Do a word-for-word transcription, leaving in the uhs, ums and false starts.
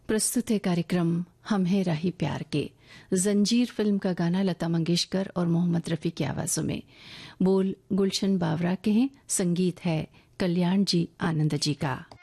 प्रस्तुत है कार्यक्रम हम है राही प्यार के। जंजीर फिल्म का गाना लता मंगेशकर और मोहम्मद रफी की आवाजों में। बोल गुलशन बावरा के हैं, संगीत है कल्याण जी आनंद जी का।